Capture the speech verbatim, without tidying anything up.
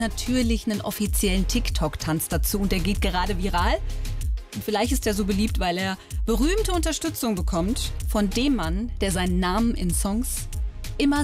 natürlich einen offiziellen TikTok-Tanz dazu und der geht gerade viral. Und vielleicht ist er so beliebt, weil er berühmte Unterstützung bekommt von dem Mann, der seinen Namen in Songs immer